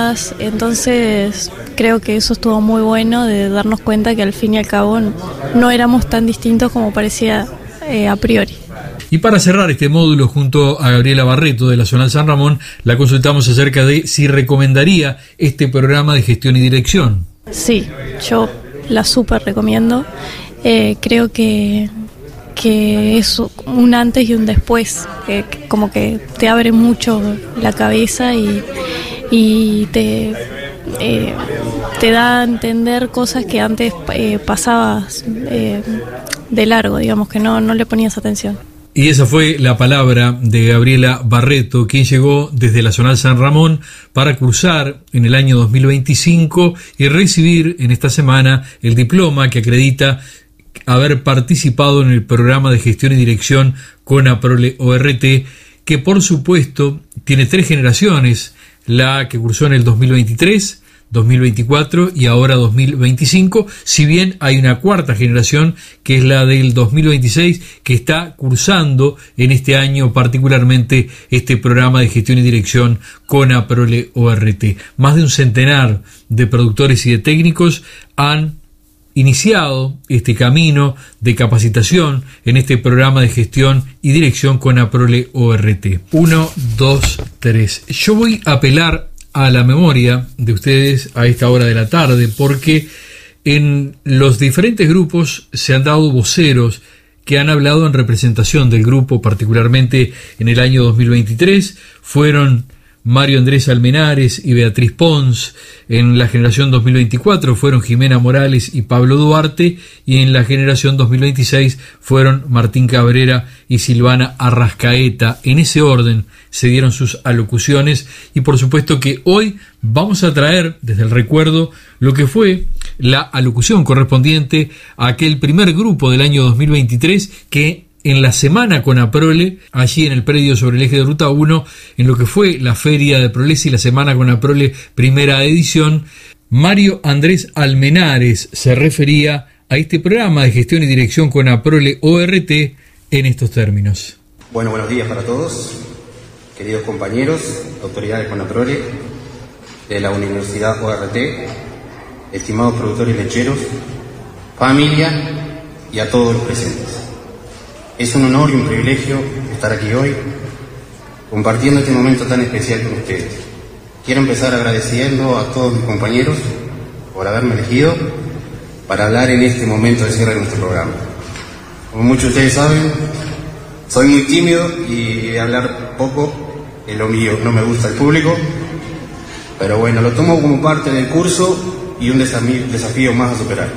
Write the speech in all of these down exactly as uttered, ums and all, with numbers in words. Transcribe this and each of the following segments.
todas, entonces creo que eso estuvo muy bueno de darnos cuenta que al fin y al cabo no éramos tan distintos como parecía eh, a priori. Y para cerrar este módulo junto a Gabriela Barreto de la Zonal San Ramón, la consultamos acerca de si recomendaría este programa de gestión y dirección. Sí, yo la súper recomiendo. Eh, creo que, que es un antes y un después, que, que como que te abre mucho la cabeza y, y te, eh, te da a entender cosas que antes eh, pasabas eh, de largo, digamos, que no, no le ponías atención. Y esa fue la palabra de Gabriela Barreto, quien llegó desde la Zonal San Ramón para cursar en el año dos mil veinticinco y recibir en esta semana el diploma que acredita haber participado en el programa de gestión y dirección CONAPROLE O R T, que por supuesto tiene tres generaciones, la que cursó en el dos mil veintitrés, dos mil veinticuatro y ahora dos mil veinticinco, si bien hay una cuarta generación que es la del dos mil veintiséis que está cursando en este año particularmente este programa de gestión y dirección CONAPROLE O R T. Más de un centenar de productores y de técnicos han iniciado este camino de capacitación en este programa de gestión y dirección CONAPROLE O R T. Uno, dos, tres. Yo voy a apelar a la memoria de ustedes a esta hora de la tarde, porque en los diferentes grupos se han dado voceros que han hablado en representación del grupo, particularmente en el año dos mil veintitrés, fueron Mario Andrés Almenares y Beatriz Pons. En la generación dos mil veinticuatro fueron Jimena Morales y Pablo Duarte, y en la generación dos mil veintiséis fueron Martín Cabrera y Silvana Arrascaeta. En ese orden se dieron sus alocuciones, y por supuesto que hoy vamos a traer desde el recuerdo lo que fue la alocución correspondiente a aquel primer grupo del año dos mil veintitrés que en la semana CONAPROLE, allí en el predio sobre el eje de Ruta uno, en lo que fue la feria de Prolesi, la semana CONAPROLE primera edición, Mario Andrés Almenares se refería a este programa de gestión y dirección CONAPROLE O R T en estos términos. Bueno, buenos días para todos, queridos compañeros, autoridades CONAPROLE, de la Universidad O R T, estimados productores lecheros, familia y a todos los presentes. Es un honor y un privilegio estar aquí hoy, compartiendo este momento tan especial con ustedes. Quiero empezar agradeciendo a todos mis compañeros por haberme elegido para hablar en este momento de cierre de nuestro programa. Como muchos de ustedes saben, soy muy tímido y de hablar poco es lo mío, no me gusta el público, pero bueno, lo tomo como parte del curso y un desafío, desafío más a superar.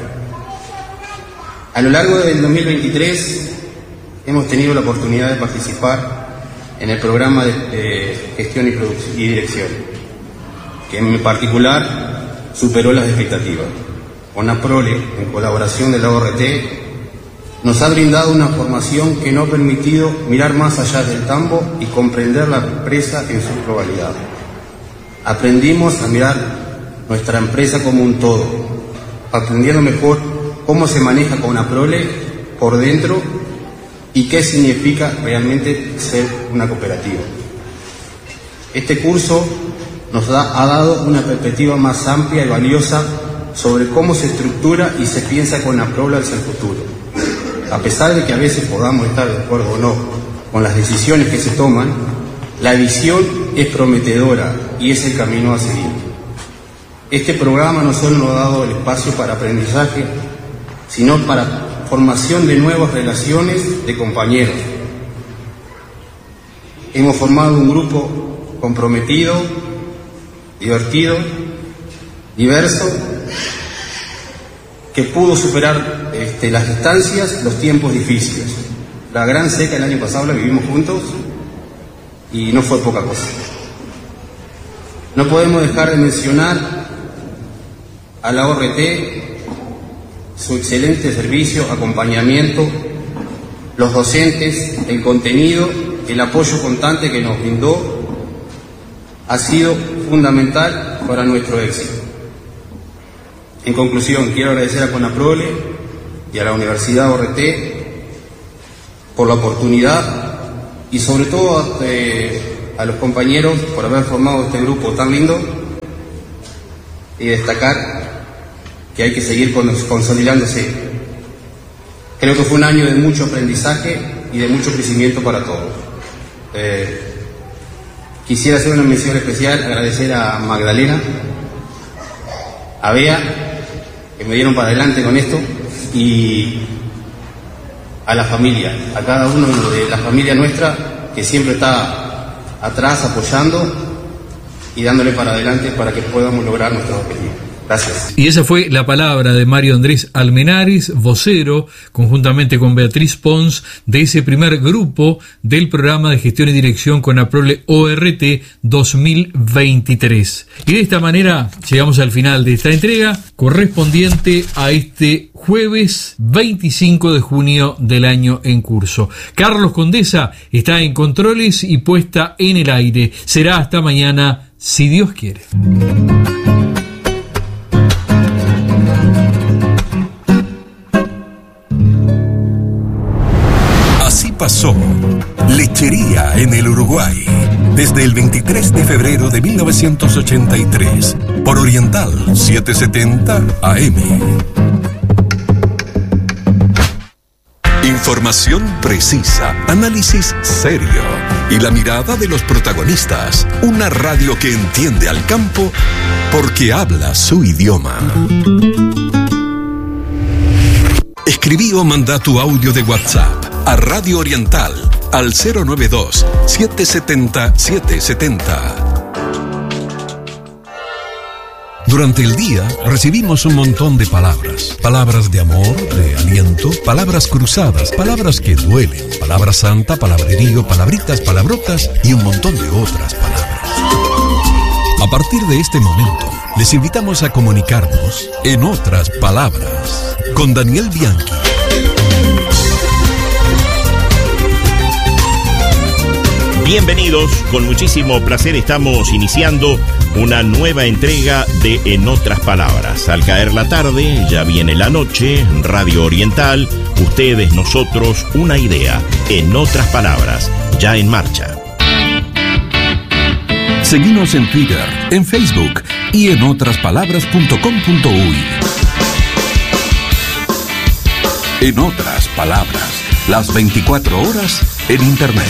A lo largo del dos mil veintitrés, hemos tenido la oportunidad de participar en el programa de, de gestión y, y dirección, que en particular superó las expectativas. CONAPROLE, en colaboración de la O R T, nos ha brindado una formación que nos ha permitido mirar más allá del tambo y comprender la empresa en su globalidad. Aprendimos a mirar nuestra empresa como un todo, aprendiendo mejor cómo se maneja CONAPROLE por dentro y qué significa realmente ser una cooperativa. Este curso nos da, ha dado una perspectiva más amplia y valiosa sobre cómo se estructura y se piensa CONAPROLE hacia el futuro. A pesar de que a veces podamos estar de acuerdo o no con las decisiones que se toman, la visión es prometedora y es el camino a seguir. Este programa no solo nos ha dado el espacio para aprendizaje, sino para formación de nuevas relaciones de compañeros. Hemos formado un grupo comprometido, divertido, diverso, que pudo superar este, las distancias, los tiempos difíciles. La gran seca el año pasado la vivimos juntos y no fue poca cosa. No podemos dejar de mencionar a la O R T, su excelente servicio, acompañamiento, los docentes, el contenido, el apoyo constante que nos brindó, ha sido fundamental para nuestro éxito. En conclusión, quiero agradecer a CONAPROLE y a la Universidad O R T por la oportunidad y sobre todo eh, a los compañeros por haber formado este grupo tan lindo y destacar que hay que seguir consolidándose. Creo que fue un año de mucho aprendizaje y de mucho crecimiento para todos. Eh, quisiera hacer una mención especial, agradecer a Magdalena, a Bea, que me dieron para adelante con esto, y a la familia, a cada uno de la familia nuestra, que siempre está atrás apoyando y dándole para adelante para que podamos lograr nuestros objetivos. Gracias. Y esa fue la palabra de Mario Andrés Almenares, vocero, conjuntamente con Beatriz Pons, de ese primer grupo del programa de gestión y dirección CONAPROLE O R T dos mil veintitrés. Y de esta manera llegamos al final de esta entrega, correspondiente a este jueves veinticinco de junio del año en curso. Carlos Condesa está en controles y puesta en el aire. Será hasta mañana, si Dios quiere. Así pasó Lechería en el Uruguay, desde el veintitrés de febrero de mil novecientos ochenta y tres, por Oriental setecientos setenta A M. Información precisa, análisis serio y la mirada de los protagonistas. Una radio que entiende al campo porque habla su idioma. Escribí o manda tu audio de WhatsApp a Radio Oriental al cero nueve dos, siete siete cero, siete siete cero. Durante el día recibimos un montón de palabras. Palabras de amor, de aliento, palabras cruzadas, palabras que duelen, palabra santa, palabrerío, palabritas, palabrotas y un montón de otras palabras. A partir de este momento, les invitamos a comunicarnos en otras palabras con Daniel Bianchi. Bienvenidos, con muchísimo placer estamos iniciando una nueva entrega de En Otras Palabras. Al caer la tarde, ya viene la noche, Radio Oriental, ustedes, nosotros, una idea. En Otras Palabras, ya en marcha. Seguinos en Twitter, en Facebook y en otras palabras punto com punto uy. En Otras Palabras, las veinticuatro horas en Internet.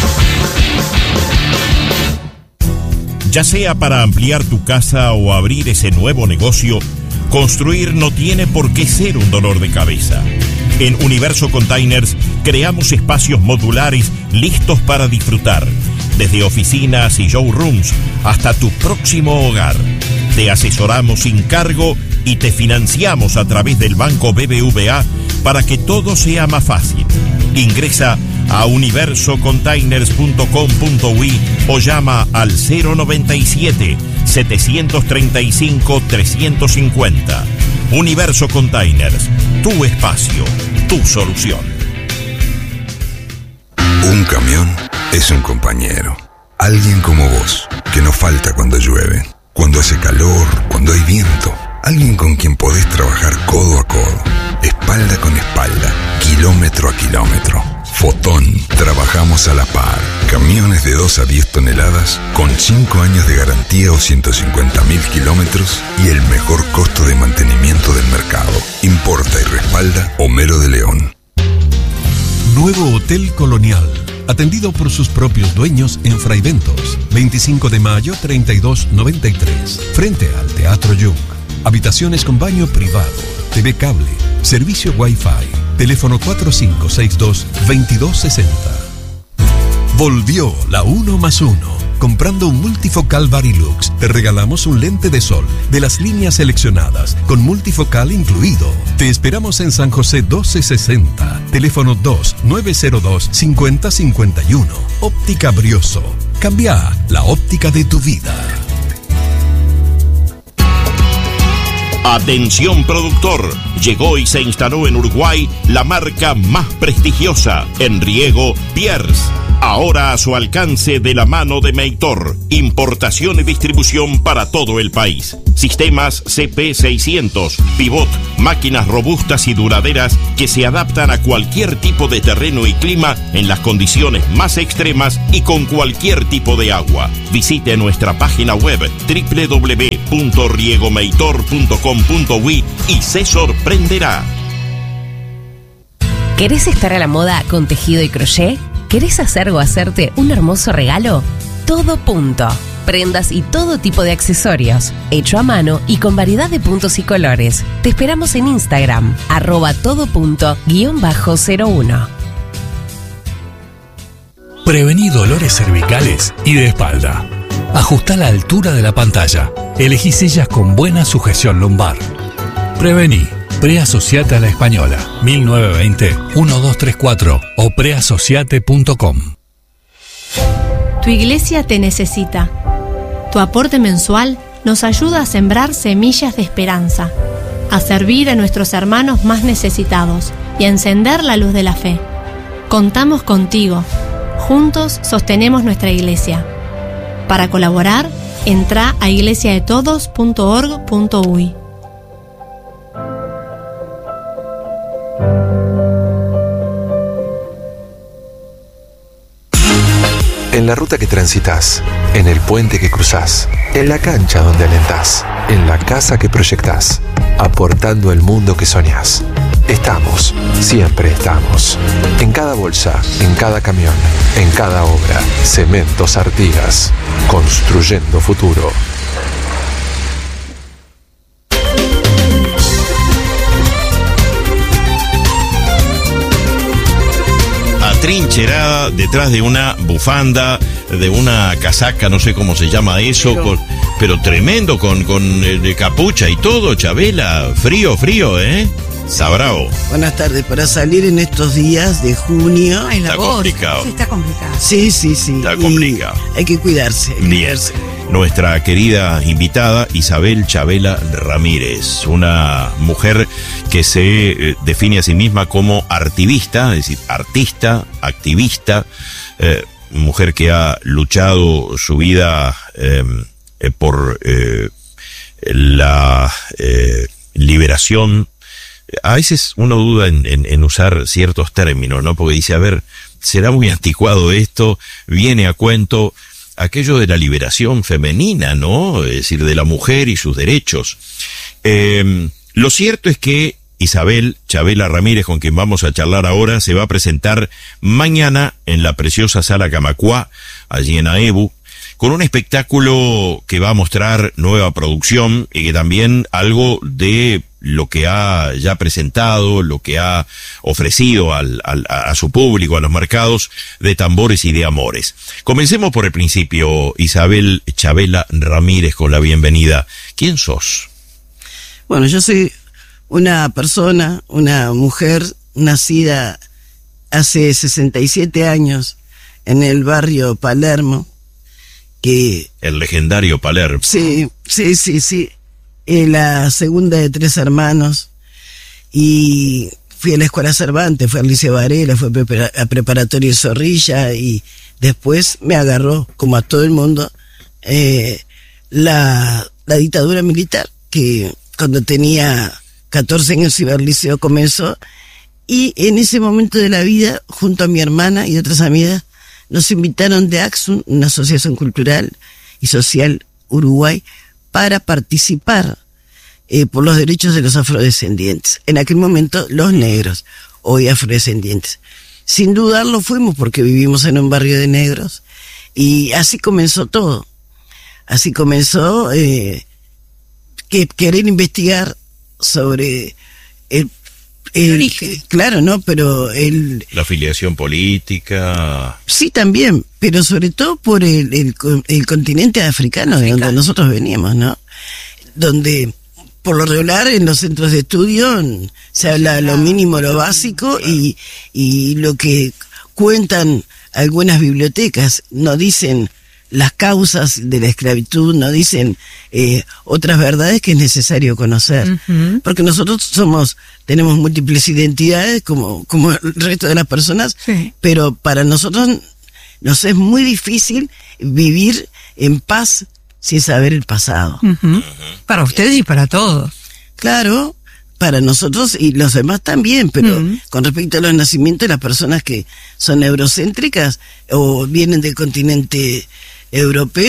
Ya sea para ampliar tu casa o abrir ese nuevo negocio, construir no tiene por qué ser un dolor de cabeza. En Universo Containers creamos espacios modulares listos para disfrutar, desde oficinas y showrooms hasta tu próximo hogar. Te asesoramos sin cargo y te financiamos a través del Banco B B V A para que todo sea más fácil. Ingresa a universo containers punto com punto uy o llama al cero noventa y siete, setecientos treinta y cinco, trescientos cincuenta. Universo Containers, tu espacio, tu solución. Un camión es un compañero. Alguien como vos, que no falta cuando llueve, cuando hace calor, cuando hay viento. Alguien con quien podés trabajar codo a codo, espalda con espalda, kilómetro a kilómetro. Fotón, trabajamos a la par. Camiones de dos a diez toneladas, con cinco años de garantía o ciento cincuenta mil kilómetros y el mejor costo de mantenimiento del mercado. Importa y respalda Homero de León. Nuevo Hotel Colonial, atendido por sus propios dueños en Fraiventos, veinticinco de mayo, treinta y dos noventa y tres, frente al Teatro Jung. Habitaciones con baño privado, T V cable, servicio Wi-Fi. Teléfono cuatro cinco seis dos, veintidós sesenta. Volvió la uno más uno. Comprando un multifocal Varilux, te regalamos un lente de sol de las líneas seleccionadas, con multifocal incluido. Te esperamos en San José doce sesenta. Teléfono dos nueve cero dos, cinco cero cinco uno. Óptica Brioso. Cambia la óptica de tu vida. Atención productor, llegó y se instaló en Uruguay la marca más prestigiosa en riego, Pierce. Ahora a su alcance de la mano de Meitor. Importación y distribución para todo el país. Sistemas C P seiscientos, pivot, máquinas robustas y duraderas que se adaptan a cualquier tipo de terreno y clima en las condiciones más extremas y con cualquier tipo de agua. Visite nuestra página web doble u doble u doble u punto riegomeitor punto com punto uy y se sorprenderá. ¿Querés estar a la moda con tejido y crochet? ¿Querés hacer o hacerte un hermoso regalo? Todo Punto. Prendas y todo tipo de accesorios, hecho a mano y con variedad de puntos y colores. Te esperamos en Instagram, arroba todo punto guión bajo cero uno. Prevení dolores cervicales y de espalda. Ajustá la altura de la pantalla. Elegí sillas con buena sujeción lumbar. Prevení. Preasociate a la Española. mil novecientos veinte, doce treinta y cuatro o preasociate punto com. Tu iglesia te necesita. Tu aporte mensual nos ayuda a sembrar semillas de esperanza, a servir a nuestros hermanos más necesitados y a encender la luz de la fe. Contamos contigo. Juntos sostenemos nuestra iglesia. Para colaborar, entra a iglesia de todos punto org punto uy. En la ruta que transitas, en el puente que cruzás, en la cancha donde alentás, en la casa que proyectás, aportando el mundo que soñás. Estamos, siempre estamos. En cada bolsa, en cada camión, en cada obra. Cementos Artigas, construyendo futuro. Atrincherada detrás de una bufanda, de una casaca, no sé cómo se llama eso, pero, con, pero tremendo, con, con eh, capucha y todo, Chabela, frío, frío, ¿eh? Está bravo. Buenas tardes, para salir en estos días de junio. Ay, la está voz. complicado. Sí, está complicado. Sí, sí, sí. Está complicado. Y hay que cuidarse. Hay que Bien. cuidarse. Nuestra querida invitada Isabel Chabela Ramírez, una mujer que se eh, define a sí misma como artivista, es decir, artista, activista, eh, mujer que ha luchado su vida eh, eh, por eh, la eh, liberación. A veces uno duda en, en, en usar ciertos términos, ¿no? Porque dice, a ver, será muy anticuado esto, viene a cuento aquello de la liberación femenina, ¿no? Es decir, de la mujer y sus derechos. Eh, lo cierto es que Isabel Chabela Ramírez, con quien vamos a charlar ahora, se va a presentar mañana en la preciosa Sala Camacuá, allí en Aebu, con un espectáculo que va a mostrar nueva producción y que también algo de lo que ha ya presentado, lo que ha ofrecido al, al, a su público, a los mercados de tambores y de amores. Comencemos por el principio, Isabel Chabela Ramírez, con la bienvenida. ¿Quién sos? Bueno, yo soy una persona, una mujer nacida hace sesenta y siete años en el barrio Palermo, que... El legendario Palermo. Sí, sí, sí, sí. Eh, la segunda de tres hermanos, y fui a la Escuela Cervantes, fui al Liceo Varela, fui a, prepara- a Preparatorio Zorrilla, y después me agarró, como a todo el mundo, eh, la, la dictadura militar, que cuando tenía catorce años iba al liceo, comenzó, y en ese momento de la vida, junto a mi hermana y otras amigas, nos invitaron de AXUN, una asociación cultural y social Uruguay, para participar eh, por los derechos de los afrodescendientes. En aquel momento, los negros, hoy afrodescendientes. Sin dudarlo fuimos porque vivimos en un barrio de negros, y así comenzó todo. Así comenzó eh, que querer investigar sobre el, el origen. Claro, ¿no? Pero el... La afiliación política... Sí, también, pero sobre todo por el, el, el continente africano, africano, de donde nosotros veníamos, ¿no? Donde, por lo regular, en los centros de estudio se habla lo mínimo, lo básico, y, y lo que cuentan algunas bibliotecas, no dicen las causas de la esclavitud, no dicen eh, otras verdades que es necesario conocer. Uh-huh. Porque nosotros somos, tenemos múltiples identidades como, como el resto de las personas, sí. Pero para nosotros nos es muy difícil vivir en paz sin saber el pasado. Uh-huh. Para ustedes y para todos. Claro, para nosotros y los demás también, pero uh-huh. Con respecto a los nacimientos de las personas que son eurocéntricas o vienen del continente europeo,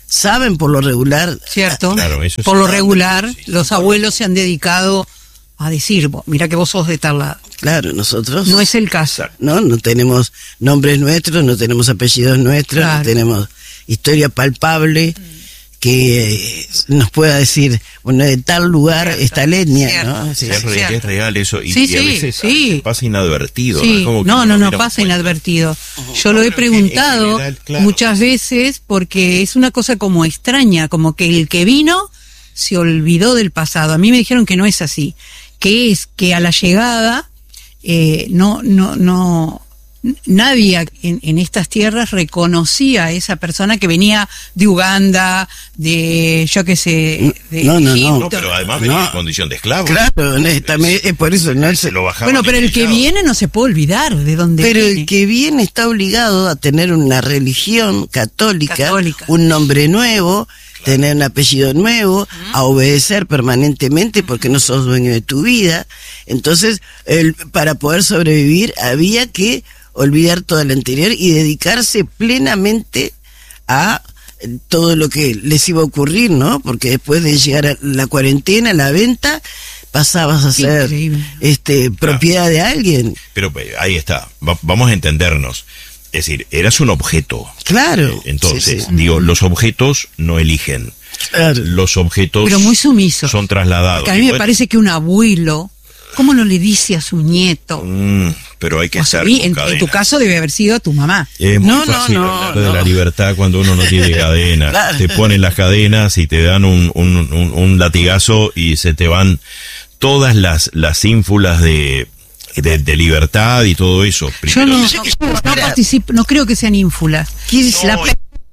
saben por lo regular. Cierto. Claro, eso por sí. lo regular, sí, los abuelos se han dedicado a decir, mira que vos sos de tal lado. Claro, nosotros. No es el caso. No, no tenemos nombres nuestros, no tenemos apellidos nuestros, claro. No tenemos historia palpable que eh, nos pueda decir, bueno, de tal lugar cierto, está la etnia, cierto, ¿no? Sí, es, real, es real eso, y, sí, y a veces sí, sí. pasa inadvertido. Sí. ¿no? Como no, no, no, pasa cuenta. inadvertido. Yo lo he preguntado general, claro. muchas veces porque es una cosa como extraña, como que el que vino se olvidó del pasado. A mí me dijeron que no es así, que es que a la llegada eh, no, no, no... nadie en, en estas tierras reconocía a esa persona que venía de Uganda, de yo qué sé, de no, no, Egipto. No, pero además venía no. en condición de esclavo. Claro, es, también es por eso no se lo bajaba. Bueno, pero el que viene no se puede olvidar de dónde pero viene. El que viene está obligado a tener una religión católica, católica. Un nombre nuevo, claro. Tener un apellido nuevo, uh-huh. a obedecer permanentemente porque no sos dueño de tu vida. Entonces, el, para poder sobrevivir había que olvidar todo lo anterior y dedicarse plenamente a todo lo que les iba a ocurrir, ¿no? Porque después de llegar a la cuarentena, la venta, pasabas a ser Increíble. este propiedad claro. de alguien. Pero ahí está, Va, vamos a entendernos. Es decir, eras un objeto. Claro. Entonces, sí, sí. digo, los objetos no eligen. Claro. Los objetos Pero muy sumisos. son trasladados. Porque a mí me bueno, parece que un abuelo, ¿cómo no le dice a su nieto? Mm, pero hay que o estar sea, en, en tu caso debe haber sido tu mamá. Es muy no, fácil no, no, hablar no. de la libertad cuando uno no tiene cadenas. Claro. Te ponen las cadenas y te dan un, un, un, un latigazo y se te van todas las, las ínfulas de, de, de libertad y todo eso. Primero, Yo no, no, no, participo, no creo que sean ínfulas. No, la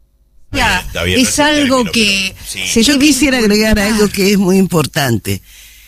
Ya, bien, es algo término, que pero, sí. Yo quisiera agregar algo que es muy importante.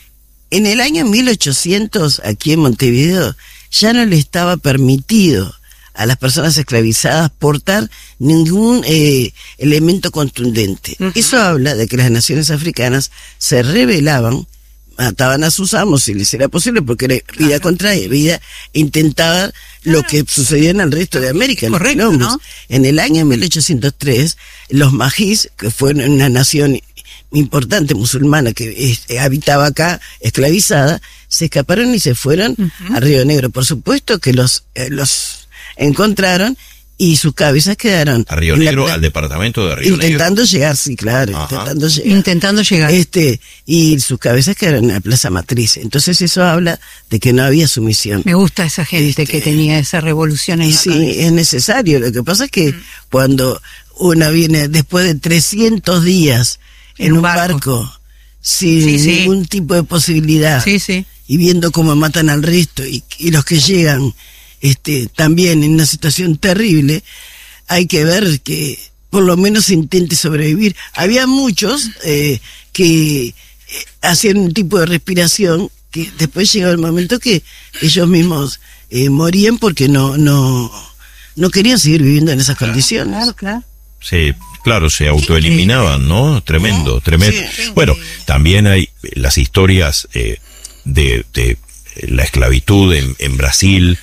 En el año mil ochocientos, aquí en Montevideo, ya no le estaba permitido a las personas esclavizadas portar ningún eh, elemento contundente. Uh-huh. Eso habla de que las naciones africanas se rebelaban, mataban a sus amos si les era posible, porque era vida claro. contra vida, intentaban lo que sucedía en el resto de América. Correcto, ¿no? En el año mil ochocientos tres, los majís, que fueron una nación importante musulmana que eh, habitaba acá, esclavizada, se escaparon y se fueron uh-huh. a Río Negro. Por supuesto que los, eh, los encontraron y sus cabezas quedaron a Río Negro, la, al departamento de Río intentando Negro. llegar, sí, claro, Ajá. intentando llegar. Intentando llegar. Este, y sus cabezas quedaron en la Plaza Matriz. Entonces eso habla de que no había sumisión. Me gusta esa gente este, que tenía esa revolución en la Sí, cabeza. es necesario. Lo que pasa es que mm. cuando una viene después de trescientos días en un barco, barco sin sí, sí. ningún tipo de posibilidad sí, sí. y viendo cómo matan al resto y, y los que llegan este también en una situación terrible, hay que ver que por lo menos se intente sobrevivir. Había muchos eh, que eh, hacían un tipo de respiración que después llegaba el momento que ellos mismos eh, morían porque no no no querían seguir viviendo en esas claro, condiciones. Claro, claro. Sí, claro, se autoeliminaban, ¿no? Tremendo, tremendo. Sí. Bueno, también hay las historias eh, de, de la esclavitud en, en Brasil,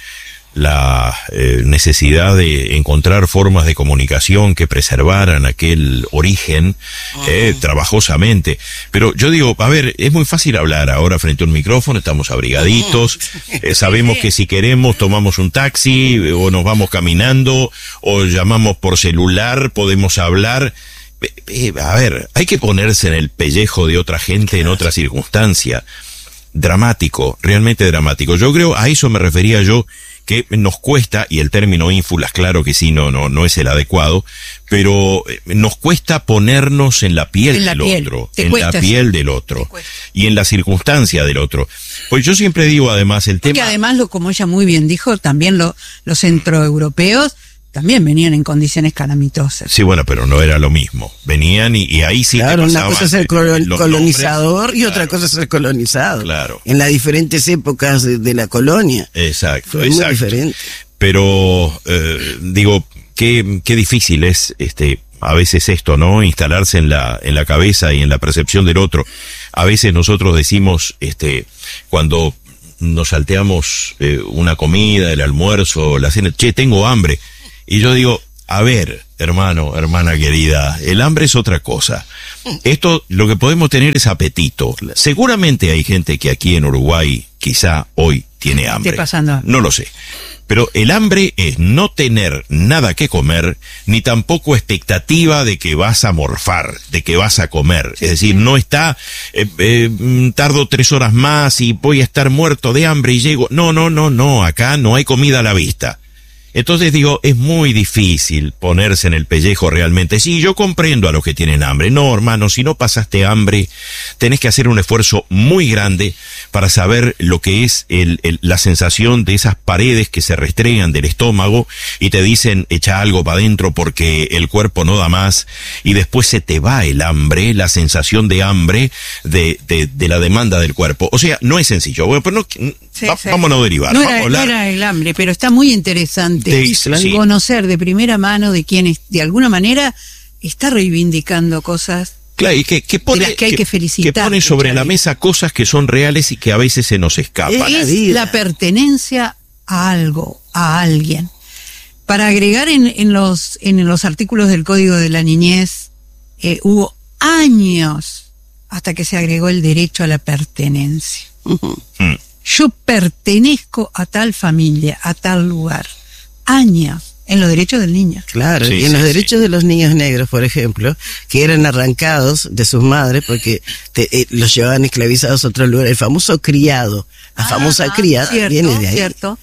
la eh, necesidad de encontrar formas de comunicación que preservaran aquel origen eh, trabajosamente. Pero yo digo, a ver, es muy fácil hablar ahora frente a un micrófono, estamos abrigaditos, eh, sabemos que si queremos tomamos un taxi o nos vamos caminando o llamamos por celular, podemos hablar. Eh, eh, a ver, hay que ponerse en el pellejo de otra gente en otra circunstancia. Dramático, realmente dramático. Yo creo, a eso me refería yo, que nos cuesta, y el término ínfulas, claro que sí, no, no, no es el adecuado, pero nos cuesta ponernos en la piel en la del piel. otro, Te en cuesta, la piel del otro, y en la circunstancia del otro. Pues yo siempre digo, además, el Porque tema... además, lo, como ella muy bien dijo, también lo, los centroeuropeos también venían en condiciones calamitosas. Sí, bueno, pero no era lo mismo. Venían y, y ahí sí claro, te una cosa es ser colon, colonizador nombres, y otra claro, cosa es ser colonizado. Claro. En las diferentes épocas de, de la colonia. Exacto, Fue exacto. muy diferente. Pero, eh, digo, qué, qué difícil es este a veces esto, ¿no? Instalarse en la, en la cabeza y en la percepción del otro. A veces nosotros decimos, este, cuando nos salteamos eh, una comida, el almuerzo, la cena, che, tengo hambre. Y yo digo, a ver, hermano, hermana querida, el hambre es otra cosa. Esto, lo que podemos tener es apetito. Seguramente hay gente que aquí en Uruguay, quizá hoy, tiene hambre. ¿Qué pasando? No lo sé. Pero el hambre es no tener nada que comer, ni tampoco expectativa de que vas a morfar, de que vas a comer. Es decir, no está, eh, eh, tardo tres horas más y voy a estar muerto de hambre y llego. No, no, no, no, acá no hay comida a la vista. Entonces digo, es muy difícil ponerse en el pellejo realmente. Sí, yo comprendo a los que tienen hambre. No, hermano, si no pasaste hambre, tenés que hacer un esfuerzo muy grande para saber lo que es el, el, la sensación de esas paredes que se restregan del estómago y te dicen, echa algo para adentro porque el cuerpo no da más, y después se te va el hambre, la sensación de hambre de, de, de la demanda del cuerpo. O sea, no es sencillo. Bueno, pero no, Sí, va, sí. vámonos a derivar. No vamos a era, no hablar. era el hambre, pero está muy interesante De- sí. conocer de primera mano de quienes de alguna manera está reivindicando cosas Claro, y que, que pone, de las que hay que felicitar. que pone sobre la mesa cosas que son reales y que a veces se nos escapan. Es la pertenencia a algo, a alguien. Para agregar en, en los en los artículos del Código de la Niñez, eh, hubo años hasta que se agregó el derecho a la pertenencia. Mm. Yo pertenezco a tal familia, a tal lugar. Años en los derechos del niño. Claro, Sí, y en sí, los sí. derechos de los niños negros, por ejemplo, que eran arrancados de sus madres porque te- eh, los llevaban esclavizados a otro lugar, el famoso criado, la famosa Ah, criada cierto, viene de ahí. cierto.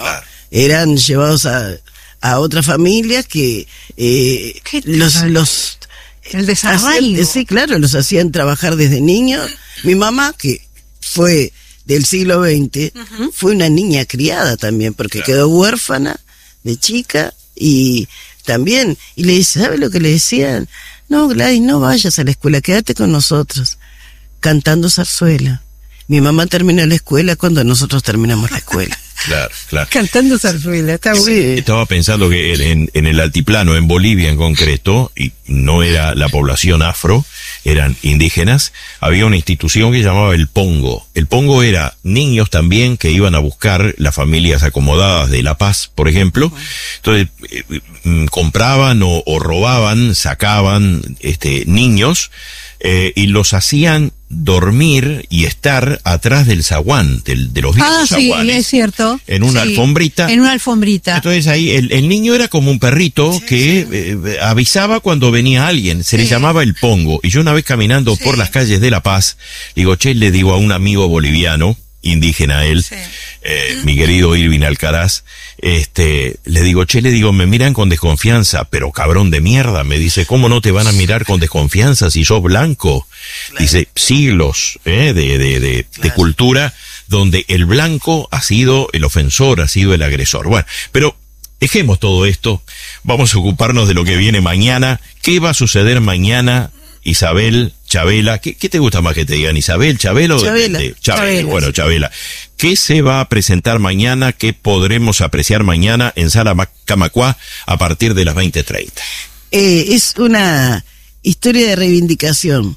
Eran llevados a, a otras familias que eh, los, los El desarraigo. hacían- sí, claro, los hacían trabajar desde niños. Mi mamá, que fue del siglo veinte, fue una niña criada también, porque quedó huérfana de chica y también, y le dice, ¿sabe lo que le decían? No, Gladys, no vayas a la escuela, quédate con nosotros, cantando zarzuela. Mi mamá terminó la escuela cuando nosotros terminamos la escuela. Claro, claro. Cantando zarzuela, está bueno. Estaba pensando que en, en el altiplano, en Bolivia en concreto, y no era la población afro, eran indígenas, había una institución que se llamaba el Pongo. El Pongo era niños también que iban a buscar las familias acomodadas de La Paz, por ejemplo. Entonces, eh, mm, compraban o, o robaban, sacaban este, niños, eh, y los hacían dormir y estar atrás del zaguán, del, de los viejos Ah, sí, zaguanes. es cierto. En una Sí, alfombrita. En una alfombrita. Entonces ahí el, el niño era como un perrito que eh, avisaba cuando venía alguien, se le llamaba el Pongo. Y yo una vez caminando por las calles de La Paz, digo, che, le digo a un amigo boliviano, indígena él, eh, mi querido Irving Alcaraz, este, le digo, che, le digo, me miran con desconfianza, pero cabrón de mierda, me dice, ¿cómo no te van a mirar con desconfianza si sos blanco? Dice, siglos eh, de, de, de, de cultura donde el blanco ha sido el ofensor, ha sido el agresor. Bueno, pero dejemos todo esto, vamos a ocuparnos de lo que viene mañana. ¿Qué va a suceder mañana, Isabel, Chabela? ¿Qué, qué te gusta más que te digan, Isabel, Chabela o Chabela. depende? Chabela, Chabela, bueno, sí. Chabela. ¿Qué se va a presentar mañana? ¿Qué podremos apreciar mañana en Sala Ma- Camacuá a partir de las veinte treinta? Eh, es una historia de reivindicación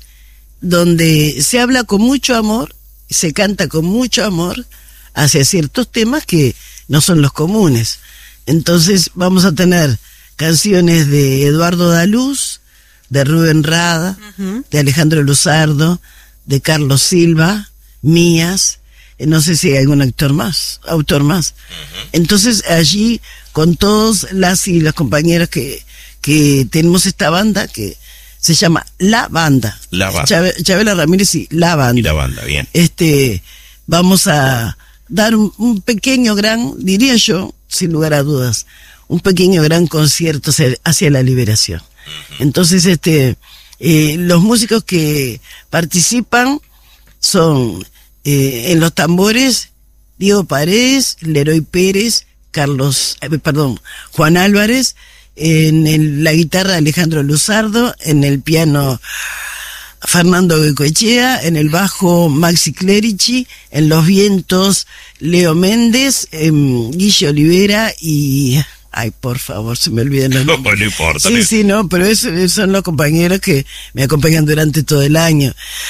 donde se habla con mucho amor, se canta con mucho amor hacia ciertos temas que no son los comunes. Entonces vamos a tener canciones de Eduardo Daluz, de Rubén Rada, de Alejandro Luzardo, de Carlos Silva, mías, eh, no sé si hay algún actor más, autor más. Entonces allí con todos las y los compañeros que, que tenemos esta banda que se llama La Banda. La Banda. Chabe- Chabela Ramírez y La Banda. Y la banda, bien. Este, vamos a dar un, un pequeño gran, diría yo, sin lugar a dudas, un pequeño gran concierto hacia, hacia la liberación. Entonces, este, eh, los músicos que participan son eh, en los tambores Diego Paredes, Leroy Pérez, Carlos, eh, perdón, Juan Álvarez, en el- la guitarra Alejandro Luzardo, en el piano Fernando Goicoechea, en el bajo Maxi Clerici, en los vientos Leo Méndez, em, Guille Olivera y... Ay, por favor, se me olvidan los No, nombres. no importa. Sí, sí, no, pero eso, esos son los compañeros que me acompañan durante todo el año.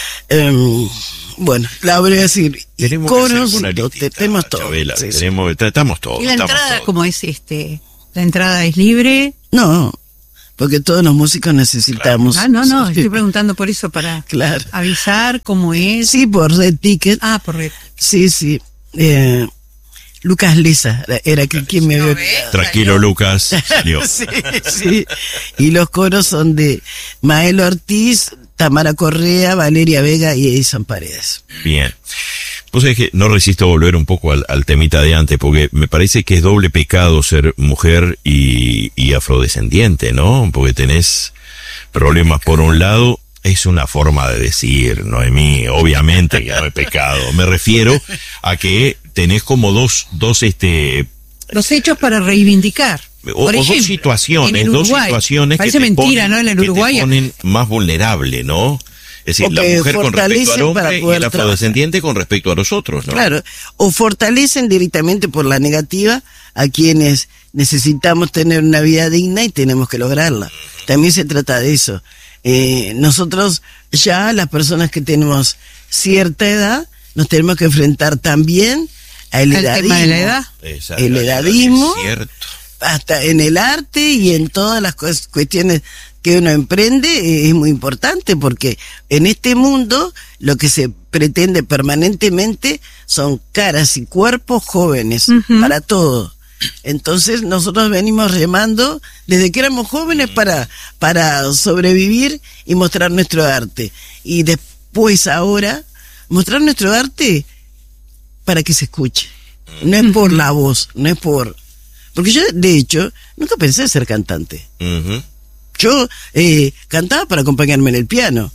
Em, bueno, la voy a decir, y Tenemos que hacer coros, una lo- listita, tenemos todo. Chabela, Sí, sí. tenemos, estamos todos. Y la estamos entrada, todos. como es este ¿La entrada es libre? No, porque todos los músicos necesitamos. Ah, no, no, estoy preguntando por eso, para claro. avisar cómo es. Sí, por Red Ticket. Ah, por Red. Sí, sí. Eh, Lucas Lisa era que, quien me había... Tranquilo, Lucas, salió. sí, sí. Y los coros son de Mael Ortiz, Tamara Correa, Valeria Vega y Edison Paredes. Bien. Pues es que no resisto volver un poco al, al temita de antes, porque me parece que es doble pecado ser mujer y, y afrodescendiente, ¿no? Porque tenés problemas por un lado. Es una forma de decir, Noemí, obviamente que no es pecado. Me refiero a que tenés como dos, dos este... Los hechos para reivindicar. O, Por o ejemplo, dos situaciones, dos situaciones parece que te mentira, ponen, ¿no? En el que Uruguay te ponen más vulnerable, ¿no? Es decir, O la que mujer con respecto al hombre y el afrodescendiente con respecto a los otros, ¿no? Claro, o fortalecen directamente por la negativa a quienes necesitamos tener una vida digna y tenemos que lograrla. También se trata de eso. Eh, nosotros ya, las personas que tenemos cierta edad, nos tenemos que enfrentar también al edadismo. tema de la edad. El edadismo, es cierto. Hasta en el arte y en todas las cu- cuestiones que uno emprende, eh, es muy importante, porque en este mundo lo que se pretende permanentemente son caras y cuerpos jóvenes, uh-huh. para todo. Entonces nosotros venimos remando desde que éramos jóvenes para, para sobrevivir y mostrar nuestro arte. Y después ahora, mostrar nuestro arte para que se escuche. No es por la voz, no es por... Porque yo, de hecho, nunca pensé ser cantante. Uh-huh. Yo eh, cantaba para acompañarme en el piano.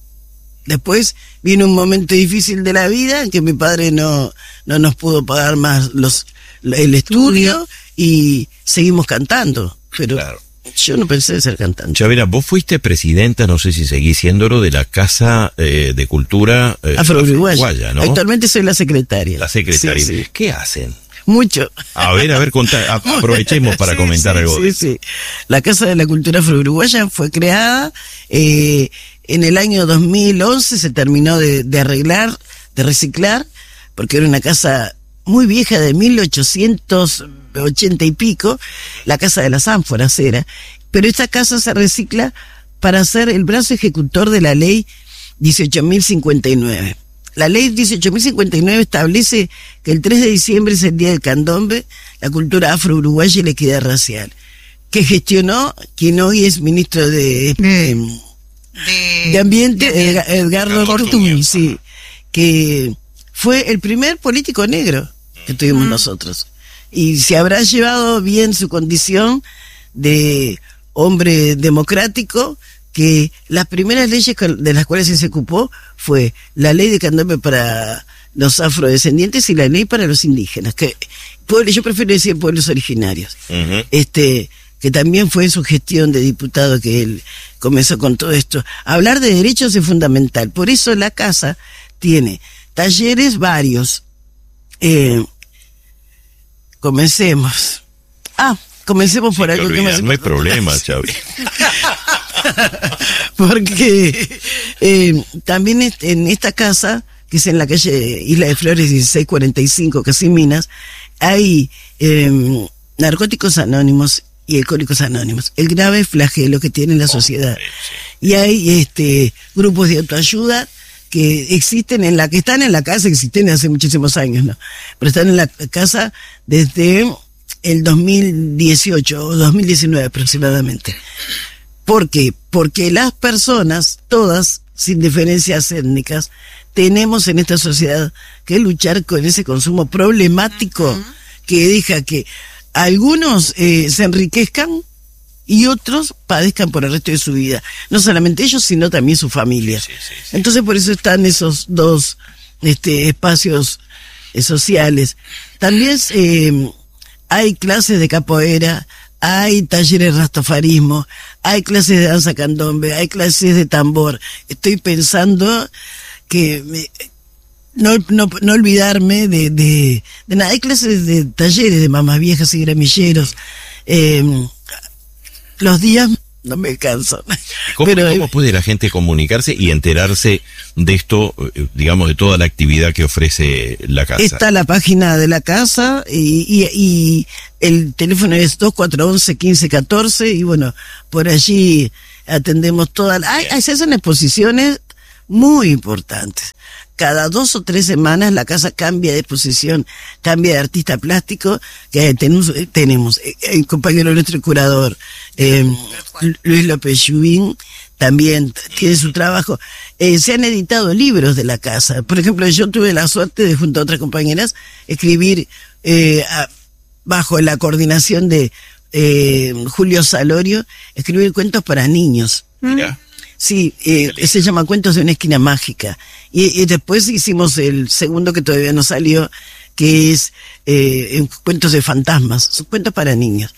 Después vino un momento difícil de la vida en que mi padre no, no nos pudo pagar más los el estudio y seguimos cantando. Pero claro. Yo no pensé ser cantante. Chavera, vos fuiste presidenta, no sé si seguís siéndolo, de la Casa eh, de Cultura eh, Afro-Uruguaya, ¿no? Actualmente soy la secretaria. La secretaria. Sí, sí. ¿Qué hacen? Mucho. A ver, a ver, contá, aprovechemos para sí, comentar sí, algo. Sí, sí. La Casa de la Cultura Afro-Uruguaya fue creada eh, en el año dos mil once, se terminó de, de arreglar, de reciclar, porque era una casa muy vieja de mil ochocientos ochenta y pico, la Casa de las Ánforas era, pero esta casa se recicla para ser el brazo ejecutor de la ley dieciocho mil cincuenta y nueve. La ley dieciocho mil cincuenta y nueve establece que el tres de diciembre es el Día del Candombe, la cultura afro-uruguaya y la equidad racial, que gestionó quien hoy es ministro de, de, de, de Ambiente, Edgar, Edgardo Cortuño, sí, que fue el primer político negro que tuvimos mm. nosotros. Y se habrá llevado bien su condición de hombre democrático, que las primeras leyes de las cuales se ocupó fue la ley de candombe para los afrodescendientes y la ley para los indígenas, que pueblos, yo prefiero decir pueblos originarios, uh-huh. este que también fue en su gestión de diputado que él comenzó con todo esto. Hablar de derechos es fundamental, por eso la casa tiene talleres varios. Eh, comencemos. Ah, comencemos por algo que me hace... No hay problema, Chavi. Porque eh, también en esta casa, que es en la calle Isla de Flores dieciséis cuarenta y cinco, casi Minas, hay eh, narcóticos anónimos y alcohólicos anónimos, el grave flagelo que tiene la sociedad. Y hay este grupos de autoayuda que existen en la que están en la casa, existen hace muchísimos años, ¿no? Pero están en la casa desde el dos mil dieciocho o dos mil diecinueve aproximadamente. ¿Por qué? Porque las personas, todas, sin diferencias étnicas, tenemos en esta sociedad que luchar con ese consumo problemático uh-huh. que deja que algunos eh, se enriquezcan y otros padezcan por el resto de su vida. No solamente ellos, sino también su familia. Sí, sí, sí. Entonces por eso están esos dos este, espacios eh, sociales. También eh, hay clases de capoeira, hay talleres de rastafarismo, hay clases de danza candombe, hay clases de tambor. Estoy pensando que me, no, no, no olvidarme de, de, de nada. Hay clases de talleres de mamás viejas y gramilleros. Eh, los días no me canso. ¿Cómo, Pero, ¿Cómo puede la gente comunicarse y enterarse de esto, digamos, de toda la actividad que ofrece la casa? Está la página de la casa y, y, y el teléfono es dos cuatro uno uno, uno cinco uno cuatro y bueno, por allí atendemos todas. Hay, se hacen exposiciones muy importantes. Cada dos o tres semanas la casa cambia de exposición, cambia de artista plástico, que tenemos, tenemos el compañero nuestro curador, eh, Luis López Llubín, también tiene su trabajo. Eh, se han editado libros de la casa. Por ejemplo, yo tuve la suerte de, junto a otras compañeras, escribir eh, a, bajo la coordinación de eh, Julio Salorio, escribir cuentos para niños. Mira. Sí, eh, se llama Cuentos de una esquina mágica. Y, y después hicimos el segundo que todavía no salió, que es eh, Cuentos de fantasmas, son cuentos para niños.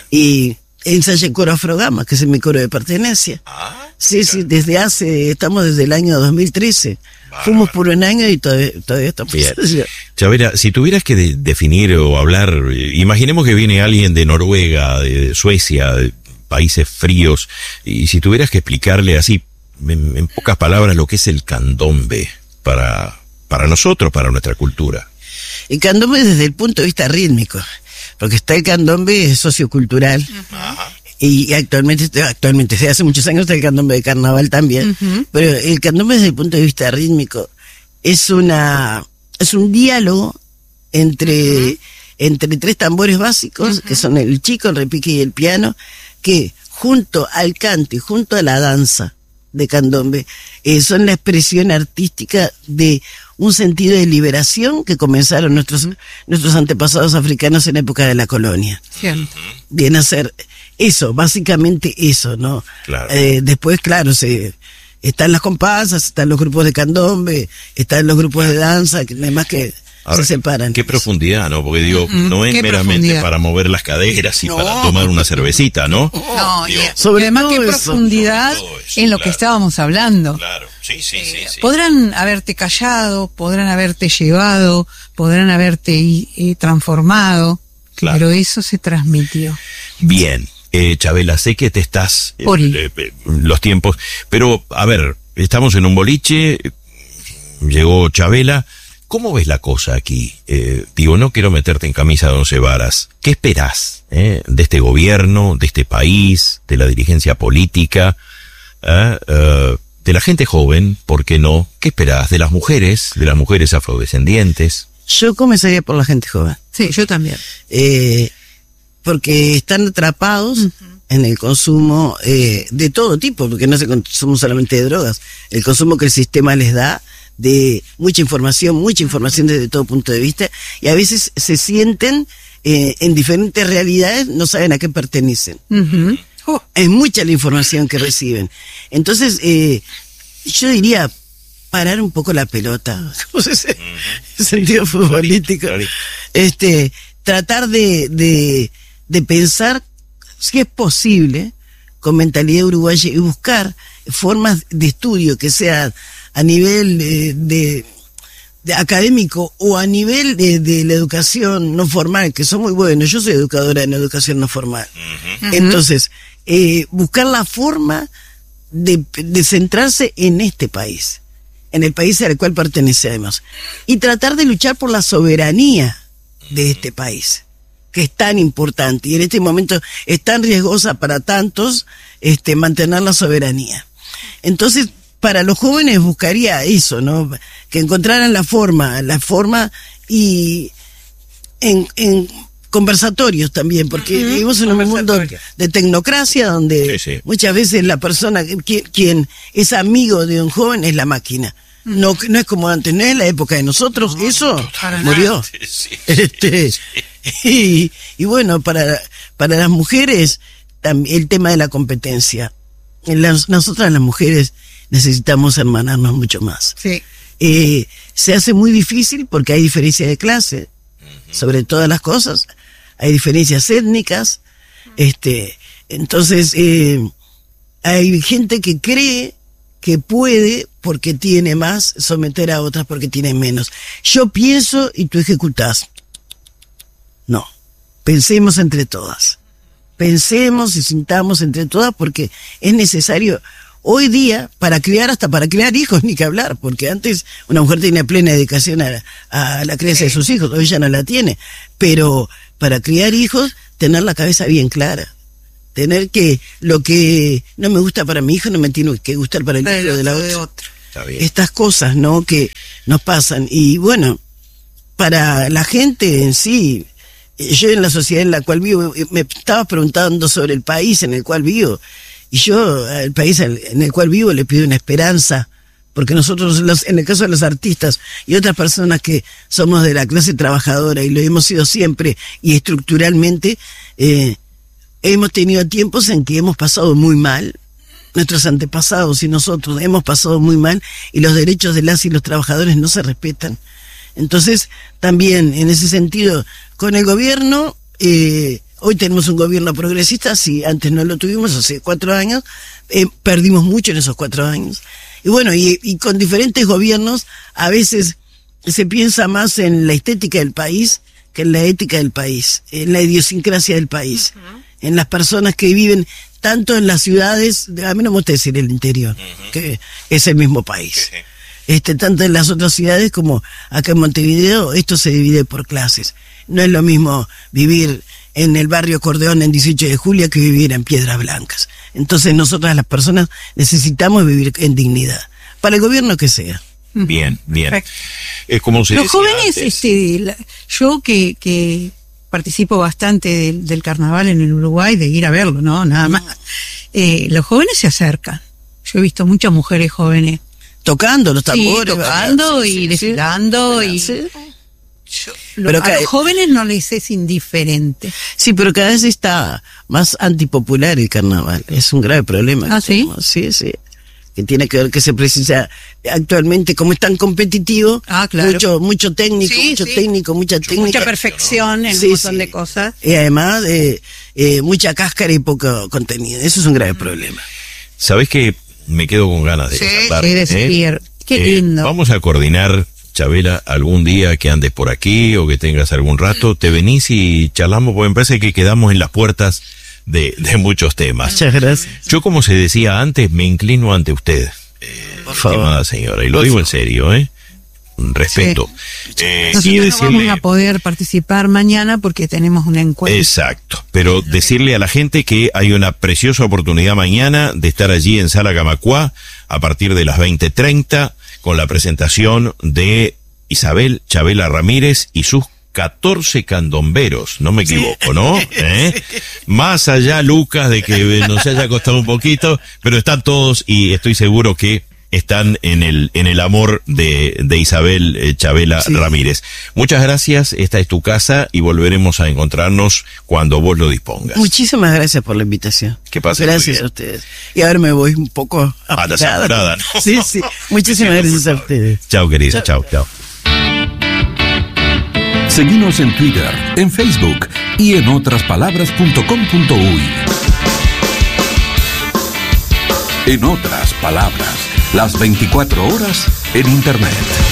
Y ensayé coro Afrogama, que es mi coro de pertenencia. Ah, sí, claro. Sí, desde hace, estamos desde el año dos mil trece. Bárbaro. Fuimos por un año y todavía, todavía estamos. Bien. Chavela, si tuvieras que de, definir o hablar, imaginemos que viene alguien de Noruega, de Suecia, de países fríos, y si tuvieras que explicarle así, en, en pocas palabras, lo que es el candombe para, para nosotros, para nuestra cultura. El candombe desde el punto de vista rítmico, porque está el candombe sociocultural. Ajá. Y actualmente, actualmente, hace muchos años está el candombe de carnaval también, uh-huh. Pero el candombe desde el punto de vista rítmico es una, es un diálogo entre, uh-huh. entre tres tambores básicos, uh-huh. que son el chico, el repique y el piano, que junto al canto y junto a la danza de candombe eh, son la expresión artística de un sentido de liberación que comenzaron nuestros, nuestros antepasados africanos en época de la colonia. Cierto. Viene a ser eso, básicamente eso, ¿no? Claro. Eh, después, claro, se, están las comparsas, están los grupos de candombe, están los grupos de danza, que además que ahora, se separan. Qué profundidad, ¿no? Porque digo, mm, no es meramente para mover las caderas y no. para tomar una cervecita, ¿no? No, digo, y, sobre y además qué profundidad eso, en lo claro. que estábamos hablando. Claro, sí, sí, eh, sí, sí. Podrán haberte callado, podrán haberte llevado, podrán haberte eh, transformado, claro. pero eso se transmitió. Bien, eh, Chavela, sé que te estás... Eh, eh, eh, los tiempos, pero, a ver, estamos en un boliche, llegó Chavela... ¿Cómo ves la cosa aquí? Eh, digo, no quiero meterte en camisa de once varas. ¿Qué esperás eh, de este gobierno, de este país, de la dirigencia política, eh, eh, de la gente joven, por qué no? ¿Qué esperás de las mujeres, de las mujeres afrodescendientes? Yo comenzaría por la gente joven. Sí, yo también. Eh, porque están atrapados uh-huh. en el consumo eh, de todo tipo, porque no se consumo solamente de drogas, el consumo que el sistema les da, de mucha información, mucha información desde todo punto de vista, y a veces se sienten eh, en diferentes realidades, no saben a qué pertenecen. Uh-huh. Oh, es mucha la información que reciben. Entonces, eh, yo diría, parar un poco la pelota, ¿cómo se dice? En sentido futbolístico. Este, tratar de, de, de pensar si es posible, con mentalidad uruguaya, y buscar formas de estudio que sean a nivel eh, de, de académico o a nivel de, de la educación no formal, que son muy buenos. Yo soy educadora en educación no formal. Uh-huh. Entonces, eh, buscar la forma de, de centrarse en este país, en el país al cual pertenecemos, y tratar de luchar por la soberanía de este país, que es tan importante, y en este momento es tan riesgosa para tantos este, mantener la soberanía. Entonces, para los jóvenes buscaría eso, ¿no? Que encontraran la forma, la forma y en, en conversatorios también, porque uh-huh. vivimos en un mundo de tecnocracia donde sí, sí. muchas veces la persona, quien, quien es amigo de un joven es la máquina. Uh-huh. No, no es como antes, no es la época de nosotros, no, eso murió. Sí, sí, este, sí, sí. Y, y bueno, para, para las mujeres, también el tema de la competencia. Las, nosotras las mujeres necesitamos hermanarnos mucho más. Sí. Eh, se hace muy difícil porque hay diferencia de clase, uh-huh. sobre todas las cosas, hay diferencias étnicas, uh-huh. este, entonces eh, hay gente que cree que puede, porque tiene más, someter a otras porque tienen menos. Yo pienso y tú ejecutás. No, pensemos entre todas. pensemos y sintamos entre todas, porque es necesario hoy día para criar, hasta para criar hijos, ni que hablar, porque antes una mujer tenía plena dedicación a, a la crianza de sus hijos, hoy ya no la tiene, pero para criar hijos, tener la cabeza bien clara, tener que lo que no me gusta para mi hijo no me tiene que gustar para el Pero hijo de la de otra. otro. Estas cosas, ¿no?, que nos pasan. Y bueno, para la gente en sí, yo en la sociedad en la cual vivo, me estaba preguntando sobre el país en el cual vivo, y yo al país en el cual vivo le pido una esperanza, porque nosotros, los, en el caso de los artistas y otras personas que somos de la clase trabajadora, y lo hemos sido siempre y estructuralmente, eh, hemos tenido tiempos en que hemos pasado muy mal, nuestros antepasados y nosotros hemos pasado muy mal, y los derechos de las y los trabajadores no se respetan. Entonces, también en ese sentido, con el gobierno, eh, hoy tenemos un gobierno progresista, si antes no lo tuvimos, hace cuatro años, eh, perdimos mucho en esos cuatro años. Y bueno, y, y con diferentes gobiernos, a veces se piensa más en la estética del país que en la ética del país, en la idiosincrasia del país, uh-huh. en las personas que viven tanto en las ciudades, a mí no me gusta decir el interior, uh-huh. que es el mismo país. Uh-huh. Este, tanto en las otras ciudades como acá en Montevideo, esto se divide por clases. No es lo mismo vivir en el barrio Cordeón en dieciocho de julio que vivir en Piedras Blancas. Entonces nosotras las personas necesitamos vivir en dignidad, para el gobierno que sea. Bien, bien. Es como se Los decía jóvenes, antes. este, la, yo que, que participo bastante del, del carnaval en el Uruguay, de ir a verlo, ¿no? Nada más. Eh, los jóvenes se acercan. Yo he visto muchas mujeres jóvenes tocando los tambores, sí, tocando sí, y sí, desfilando sí. y Sí. yo, lo, Pero a ca- los jóvenes no les es indiferente. Sí, pero cada vez está más antipopular el carnaval. Es un grave problema. ¿Ah, que sí? tenemos. Sí, sí. Que tiene que ver que se precisa actualmente, como es tan competitivo, Ah, claro. mucho mucho técnico, Sí, mucho sí. técnico, mucha técnica. Mucha perfección en Sí, un montón sí. de cosas. Y además, eh, eh, mucha cáscara y poco contenido. Eso es un grave problema. ¿Sabés que me quedo con ganas de Sí, charlar? sí, de seguir. Qué Eh, lindo. Vamos a coordinar, Chabela, algún día que andes por aquí o que tengas algún rato, te venís y charlamos, porque me parece que quedamos en las puertas de, de muchos temas. Muchas gracias. Yo, como se decía antes, me inclino ante usted, eh, Por favor. estimada señora, y lo digo en serio, ¿eh? Respeto. Eh, y Nosotros no decirle... vamos a poder participar mañana porque tenemos un encuentro. Exacto, pero decirle a la gente que hay una preciosa oportunidad mañana de estar allí en Sala Camacuá a partir de las veinte treinta con la presentación de Isabel Chabela Ramírez y sus catorce candomberos, no me equivoco, ¿no? ¿Eh? Más allá, Lucas, de que nos haya costado un poquito, pero están todos y estoy seguro que están en el en el amor de, de Isabel eh, Chabela Sí. Ramírez. Muchas gracias, esta es tu casa y volveremos a encontrarnos cuando vos lo dispongas. Muchísimas gracias por la invitación. Que pasen muy Gracias bien. a ustedes. Y ahora me voy un poco Ah, estás apurada. apurada, ¿no? Sí, sí. Muchísimas gracias a ustedes. Chao, querida, chao, chao. Seguimos en Twitter, en Facebook y en otras palabras punto com punto uy. En otras palabras, las veinticuatro horas en Internet.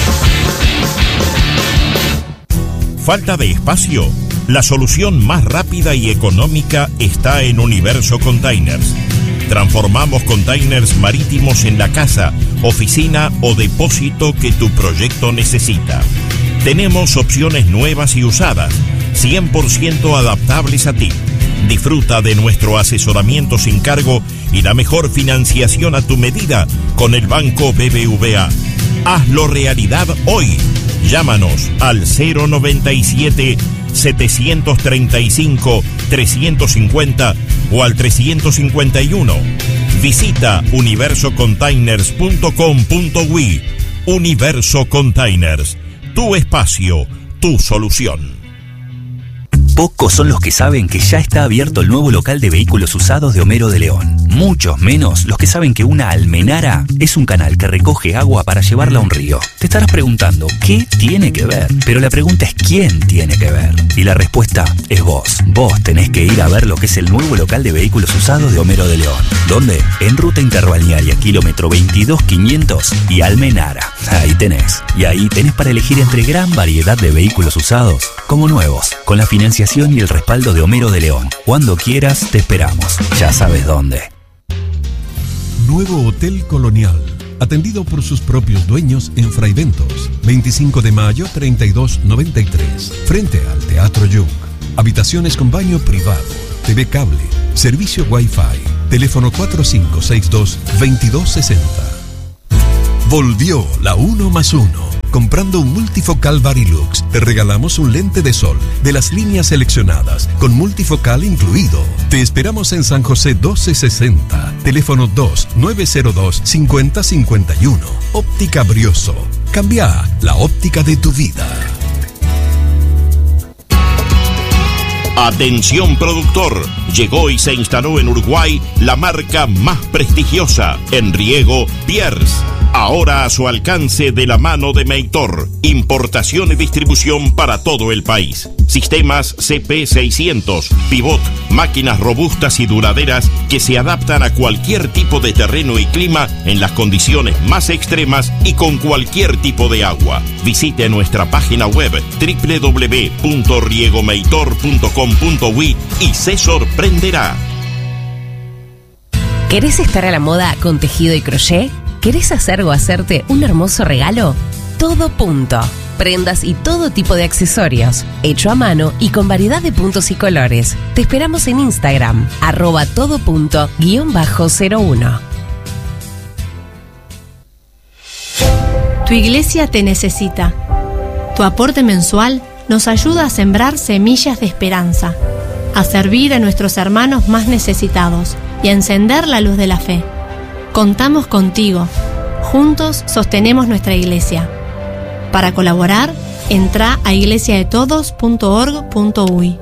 ¿Falta de espacio? La solución más rápida y económica está en Universo Containers. Transformamos containers marítimos en la casa, oficina o depósito que tu proyecto necesita. Tenemos opciones nuevas y usadas, cien por ciento adaptables a ti. Disfruta de nuestro asesoramiento sin cargo y la mejor financiación a tu medida con el Banco B B V A. Hazlo realidad hoy. Llámanos al cero noventa y siete, setecientos treinta y cinco, trescientos cincuenta o al trescientos cincuenta y uno. Visita universo containers punto com punto uy. Universo Containers, tu espacio, tu solución. Pocos son los que saben que ya está abierto el nuevo local de vehículos usados de Homero de León. muchos menos los que saben que una almenara es un canal que recoge agua para llevarla a un río. Te estarás preguntando, ¿qué tiene que ver? Pero la pregunta es ¿quién tiene que ver? Y la respuesta es vos. Vos tenés que ir a ver lo que es el nuevo local de vehículos usados de Homero de León. ¿Dónde? En Ruta Interbalnearia, kilómetro veintidós quinientos y Almenara. Ahí tenés. Y ahí tenés para elegir entre gran variedad de vehículos usados como nuevos, con la financiación y el respaldo de Homero de León. Cuando quieras, te esperamos. Ya sabes dónde. Nuevo Hotel Colonial, atendido por sus propios dueños en Fraiventos, veinticinco de mayo treinta y dos noventa y tres, frente al Teatro Jung. Habitaciones con baño privado, T V cable, servicio Wi-Fi, teléfono cuatro cinco seis dos, veintidós sesenta. Volvió la uno más uno. Comprando un multifocal Varilux, te regalamos un lente de sol de las líneas seleccionadas, con multifocal incluido. Te esperamos en San José doce sesenta, teléfono dos nueve cero dos, cinco cero cinco uno. Óptica Brioso. Cambia la óptica de tu vida. Atención productor, llegó y se instaló en Uruguay la marca más prestigiosa en riego, Pierce. Ahora a su alcance de la mano de Meitor. Importación y distribución para todo el país. Sistemas C P seiscientos, pivot, máquinas robustas y duraderas que se adaptan a cualquier tipo de terreno y clima en las condiciones más extremas y con cualquier tipo de agua. Visite nuestra página web doble u doble u doble u punto riegomeitor punto com punto uy y se sorprenderá. ¿Querés estar a la moda con tejido y crochet? ¿Querés hacer o hacerte un hermoso regalo? Todo Punto. Prendas y todo tipo de accesorios, hecho a mano y con variedad de puntos y colores. Te esperamos en Instagram, arroba todo punto guión bajo cero uno. Tu iglesia te necesita. Tu aporte mensual nos ayuda a sembrar semillas de esperanza, a servir a nuestros hermanos más necesitados y a encender la luz de la fe. Contamos contigo. Juntos sostenemos nuestra iglesia. Para colaborar, entra a iglesia de todos punto org punto uy.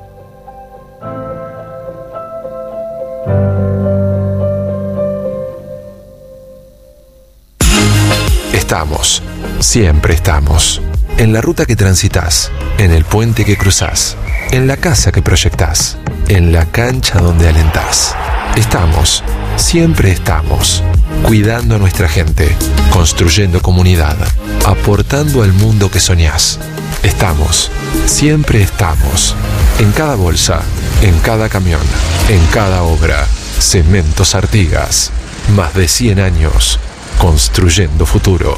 Estamos, siempre estamos. En la ruta que transitas, en el puente que cruzás, en la casa que proyectás, en la cancha donde alentás. Estamos, siempre estamos, cuidando a nuestra gente, construyendo comunidad, aportando al mundo que soñás. Estamos, siempre estamos, en cada bolsa, en cada camión, en cada obra. Cementos Artigas, más de cien años, construyendo futuro.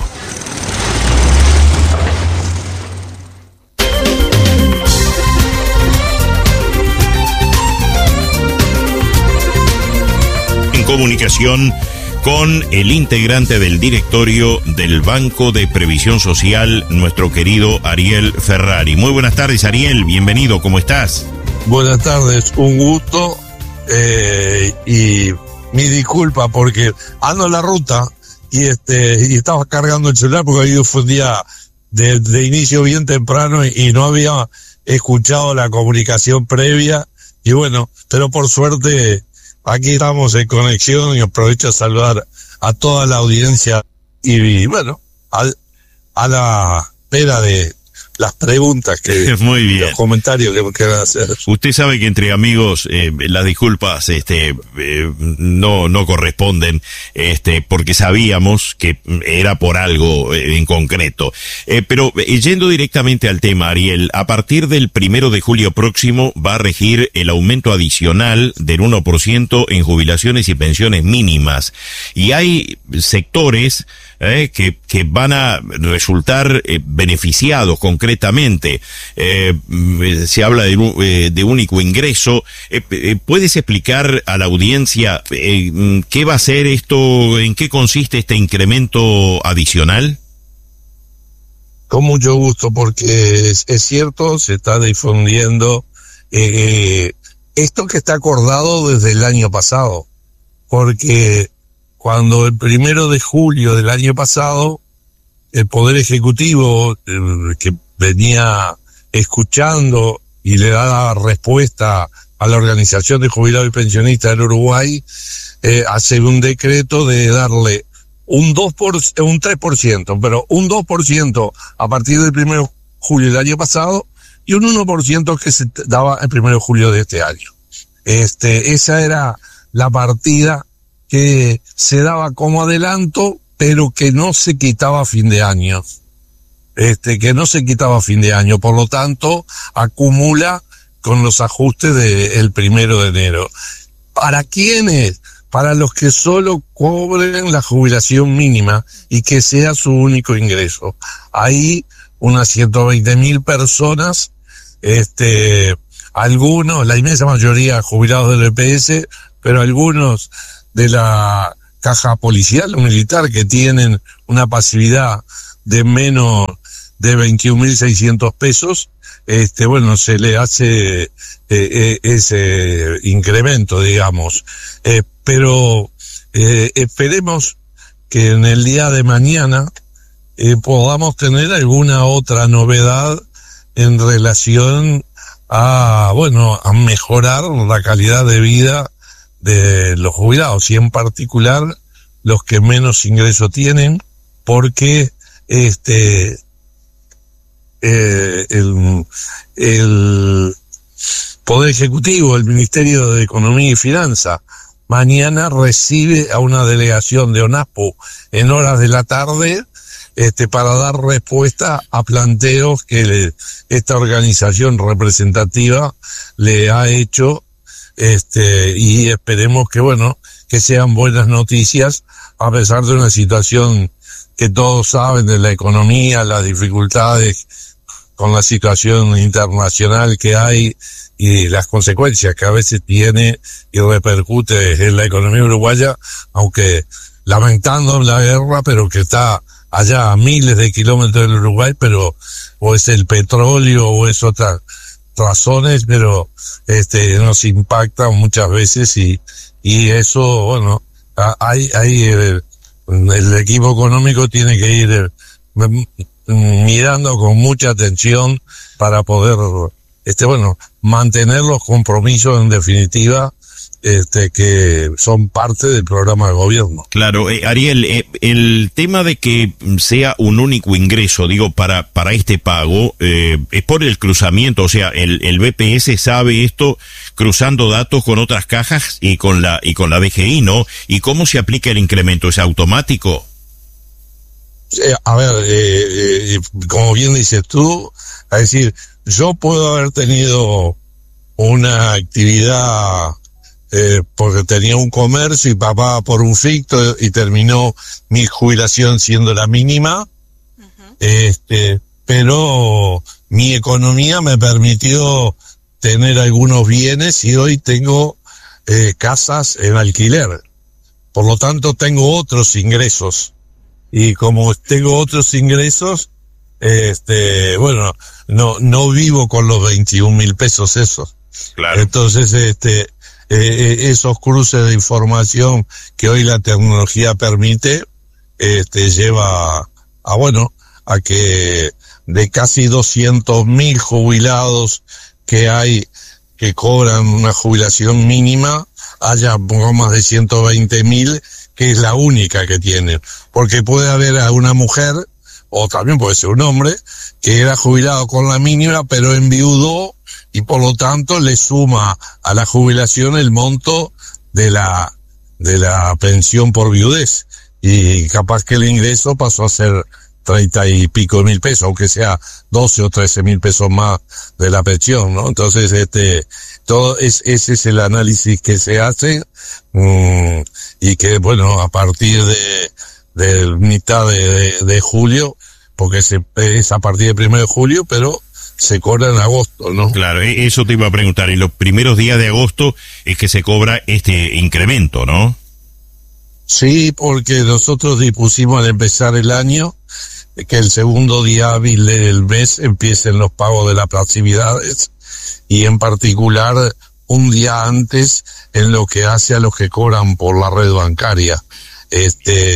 Comunicación con el integrante del directorio del Banco de Previsión Social, nuestro querido Ariel Ferrari. Muy buenas tardes, Ariel, bienvenido, ¿cómo estás? Buenas tardes, un gusto eh, y mi disculpa porque ando en la ruta y este y estaba cargando el celular porque hoy fue un día de, de inicio bien temprano y, y no había escuchado la comunicación previa y bueno, pero por suerte aquí estamos en conexión y aprovecho a saludar a toda la audiencia y, y bueno, a, a la espera de las preguntas que muy bien, los comentarios que me quieran hacer. Usted sabe que entre amigos eh, las disculpas este eh, no no corresponden este porque sabíamos que era por algo eh, en concreto. Eh, pero eh, yendo directamente al tema, Ariel, a partir del primero de julio próximo va a regir el aumento adicional del uno por ciento en jubilaciones y pensiones mínimas. Y hay sectores eh, que, que van a resultar eh, beneficiados concretamente. Concretamente, eh, se habla de, eh, de único ingreso. Eh, eh, ¿Puedes explicar a la audiencia eh, qué va a ser esto, en qué consiste este incremento adicional? Con mucho gusto, porque es, es cierto, se está difundiendo eh, esto que está acordado desde el año pasado, porque cuando el primero de julio del año pasado el Poder Ejecutivo, eh, que venía escuchando y le daba respuesta a la Organización de Jubilados y Pensionistas del Uruguay eh, hacer un decreto de darle un dos por, un tres por ciento, pero un dos por ciento a partir del primero de julio del año pasado y un uno por ciento que se daba el primero de julio de este año. Este, esa era la partida que se daba como adelanto, pero que no se quitaba a fin de año. Este, que no se quitaba a fin de año, por lo tanto, acumula con los ajustes del primero de enero. ¿Para quiénes? Para los que solo cobren la jubilación mínima y que sea su único ingreso. Ahí unas ciento veinte mil personas, este, algunos, la inmensa mayoría jubilados del B P S, pero algunos de la caja policial o militar que tienen una pasividad de menos de veintiún mil seiscientos pesos, este, bueno, se le hace eh, eh, ese incremento, digamos. Eh, pero eh, esperemos que en el día de mañana eh, podamos tener alguna otra novedad en relación a, bueno, a mejorar la calidad de vida de los jubilados y en particular los que menos ingreso tienen, porque este eh, el, el Poder Ejecutivo, el Ministerio de Economía y Finanzas, mañana recibe a una delegación de ONASPO en horas de la tarde este para dar respuesta a planteos que le, esta organización representativa le ha hecho, este y esperemos que, bueno, que sean buenas noticias a pesar de una situación que todos saben de la economía, las dificultades con la situación internacional que hay y las consecuencias que a veces tiene y repercute en la economía uruguaya, aunque lamentando la guerra, pero que está allá a miles de kilómetros del Uruguay, pero o es el petróleo o es otras razones, pero este nos impacta muchas veces y y eso, bueno, hay hay el, el equipo económico tiene que ir eh, mirando con mucha atención para poder este bueno mantener los compromisos en definitiva este que son parte del programa de gobierno. Claro, eh, Ariel, eh, el tema de que sea un único ingreso, digo, para para este pago, eh, es por el cruzamiento, o sea, el, el B P S sabe esto cruzando datos con otras cajas y con la y con la B G I, ¿no? ¿Y cómo se aplica el incremento? ¿Es automático? Eh, a ver, eh, eh, como bien dices tú, es decir, yo puedo haber tenido una actividad eh, porque tenía un comercio y pagaba por un ficto y terminó mi jubilación siendo la mínima, uh-huh. este, pero mi economía me permitió tener algunos bienes y hoy tengo eh, casas en alquiler, por lo tanto tengo otros ingresos. Y como tengo otros ingresos, este, bueno, no, no vivo con los veintiún mil pesos esos. Claro. Entonces, este, eh, esos cruces de información que hoy la tecnología permite, este, lleva a, a bueno, a que de casi doscientos mil jubilados que hay que cobran una jubilación mínima, haya poco más de ciento veinte mil que es la única que tienen, porque puede haber a una mujer, o también puede ser un hombre, que era jubilado con la mínima, pero enviudó, y por lo tanto le suma a la jubilación el monto de la, de la pensión por viudez, y capaz que el ingreso pasó a ser treinta y pico mil pesos, aunque sea doce o trece mil pesos más de la pensión, ¿no? Entonces, este, todo es, ese es el análisis que se hace, mmm, y que, bueno, a partir de, de mitad de, de, de julio, porque se, es a partir del primero de julio, pero se cobra en agosto, ¿no? Claro, eso te iba a preguntar, en los primeros días de agosto es que se cobra este incremento, ¿no? Sí, porque nosotros dispusimos al empezar el año que el segundo día hábil del mes empiecen los pagos de las pasividades y en particular un día antes en lo que hace a los que cobran por la red bancaria. Este,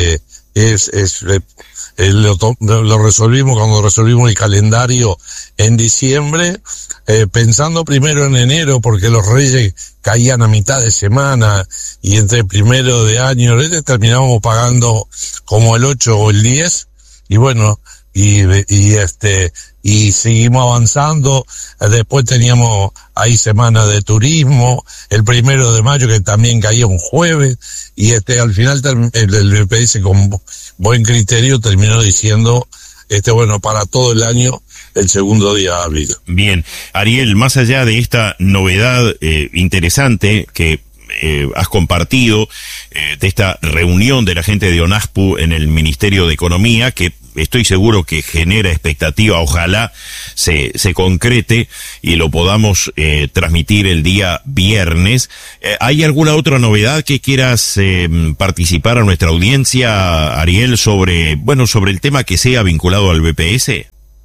es, es eh, lo, lo resolvimos cuando resolvimos el calendario en diciembre, eh, pensando primero en enero, porque los Reyes caían a mitad de semana, y entre primero de año terminábamos pagando como el ocho o el diez, y bueno, y, y este, y seguimos avanzando. Después teníamos ahí semana de turismo, el primero de mayo que también caía un jueves, y este, al final el, el B P S con buen criterio terminó diciendo, este, bueno, para todo el año, el segundo día de abril. Bien, Ariel, más allá de esta novedad eh, interesante que eh, has compartido, eh, de esta reunión de la gente de ONASPU en el Ministerio de Economía, que estoy seguro que genera expectativa, ojalá se, se concrete y lo podamos eh, transmitir el día viernes. Eh, ¿Hay alguna otra novedad que quieras eh, participar a nuestra audiencia, Ariel, sobre, bueno, sobre el tema que sea vinculado al B P S?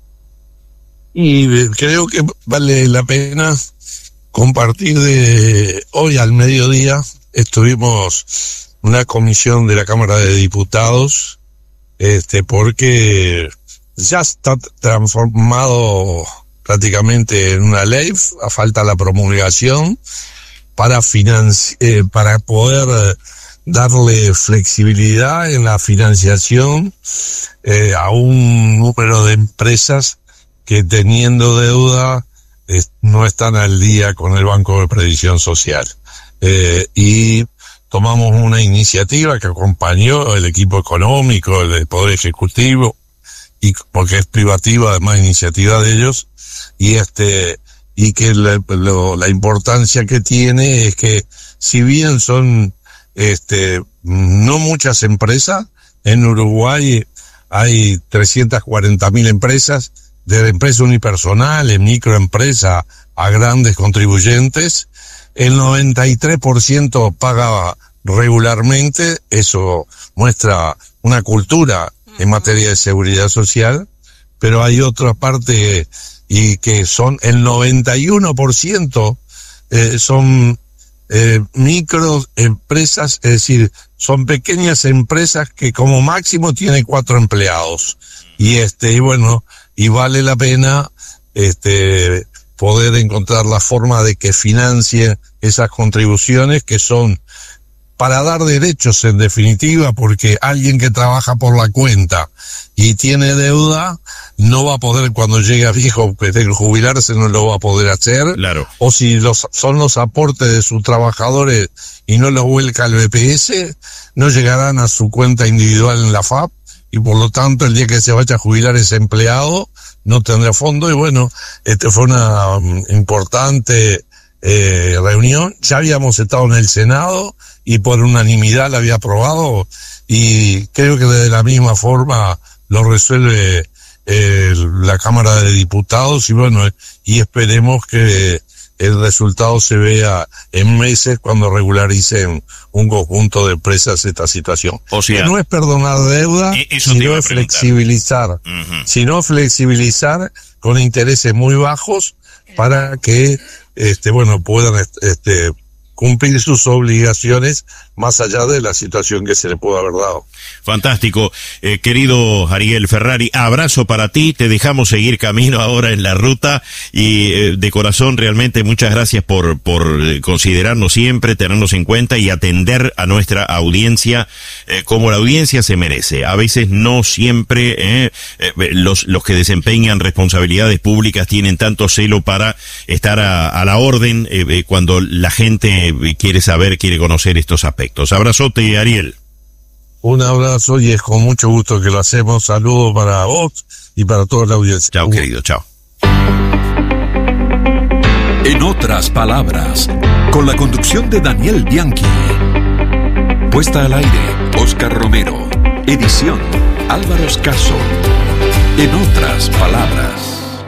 Y creo que vale la pena compartir de hoy al mediodía. Estuvimos una comisión de la Cámara de Diputados, este, porque ya está transformado prácticamente en una ley, a falta la promulgación para financi- eh, para poder darle flexibilidad en la financiación eh, a un número de empresas que teniendo deuda eh, no están al día con el Banco de Previsión Social. Eh, y tomamos una iniciativa que acompañó el equipo económico, el Poder Ejecutivo, y porque es privativa, además, iniciativa de ellos, y este, y que la, lo, la importancia que tiene es que, si bien son, este, no muchas empresas, en Uruguay hay trescientas cuarenta mil empresas, de empresas unipersonales, microempresas, a grandes contribuyentes. El noventa y tres por ciento paga regularmente, eso muestra una cultura en materia de seguridad social, pero hay otra parte, y que son el noventa y uno por ciento eh, son eh, microempresas, es decir, son pequeñas empresas que como máximo tienen cuatro empleados. Y este, y bueno, y vale la pena este poder encontrar la forma de que financie esas contribuciones, que son para dar derechos en definitiva, porque alguien que trabaja por la cuenta y tiene deuda no va a poder, cuando llegue a viejo, que tenga que jubilarse, no lo va a poder hacer. Claro. O si los son los aportes de sus trabajadores y no los vuelca al B P S, no llegarán a su cuenta individual en la F A P, y por lo tanto el día que se vaya a jubilar ese empleado no tendrá fondo. Y bueno, este fue una um, importante eh, reunión. Ya habíamos estado en el Senado y por unanimidad la había aprobado, y creo que de la misma forma lo resuelve eh, la Cámara de Diputados, y bueno, y esperemos que el resultado se vea en meses cuando regularicen un conjunto de empresas esta situación. O sea, que no es perdonar deuda, sino es flexibilizar, uh-huh. sino flexibilizar con intereses muy bajos para que este bueno puedan este cumplir sus obligaciones más allá de la situación que se le pudo haber dado. Fantástico. Eh, querido Ariel Ferrari, abrazo para ti, te dejamos seguir camino ahora en la ruta, y eh, de corazón realmente muchas gracias por, por eh, considerarnos siempre, tenernos en cuenta y atender a nuestra audiencia eh, como la audiencia se merece. A veces no siempre eh, eh, los, los que desempeñan responsabilidades públicas tienen tanto celo para estar a, a la orden eh, eh, cuando la gente quiere saber, quiere conocer estos aspectos. Abrazote, Ariel. Un abrazo, y es con mucho gusto que lo hacemos. Saludos para vos y para toda la audiencia. Chao, querido, chao. En otras palabras, con la conducción de Daniel Bianchi. Puesta al aire, Oscar Romero. Edición, Álvaro Escaso. En otras palabras.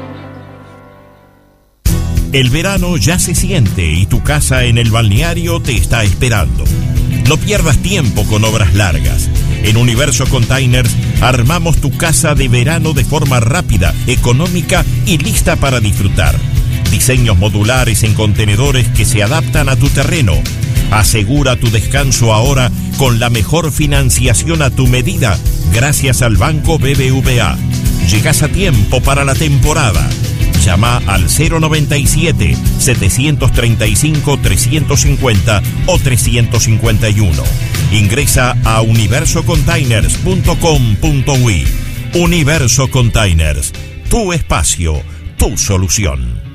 El verano ya se siente y tu casa en el balneario te está esperando. No pierdas tiempo con obras largas. En Universo Containers armamos tu casa de verano de forma rápida, económica y lista para disfrutar. Diseños modulares en contenedores que se adaptan a tu terreno. Asegura tu descanso ahora con la mejor financiación a tu medida gracias al Banco B B V A. Llegás a tiempo para la temporada. Llama al cero noventa y siete, setecientos treinta y cinco, trescientos cincuenta o trescientos cincuenta y uno. Ingresa a universo containers punto com punto uy. Universo Containers, tu espacio, tu solución.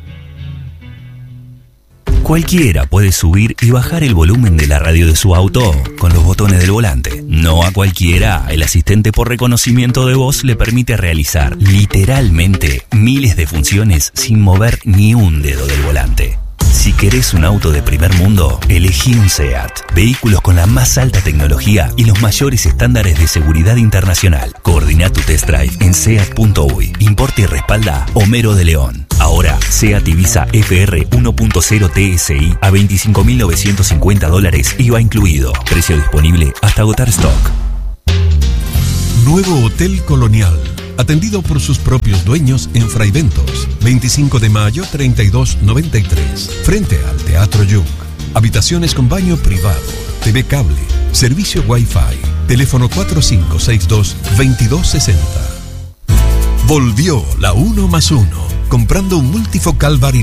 Cualquiera puede subir y bajar el volumen de la radio de su auto con los botones del volante. No a cualquiera, el asistente por reconocimiento de voz le permite realizar literalmente miles de funciones sin mover ni un dedo del volante. Si querés un auto de primer mundo, elegí un SEAT. Vehículos con la más alta tecnología y los mayores estándares de seguridad internacional. Coordina tu test drive en seat punto uy. Importa y respalda Homero de León. Ahora, SEAT Ibiza F R uno punto cero T S I a veinticinco mil novecientos cincuenta dólares I V A incluido. Precio disponible hasta agotar stock. Nuevo Hotel Colonial. Atendido por sus propios dueños en Fraiventos, veinticinco de mayo treinta y dos noventa y tres, frente al Teatro Jung. Habitaciones con baño privado, T V cable, servicio Wi-Fi, teléfono cuatro cinco seis dos, veintidós sesenta. Volvió la uno más uno, comprando un multifocal Varilux